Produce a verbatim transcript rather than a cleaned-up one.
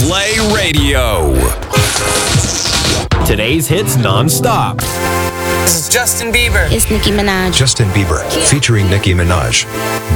Play Radio. Today's hits non-stop. This is Justin Bieber. It's Nicki Minaj. Justin Bieber, featuring Nicki Minaj.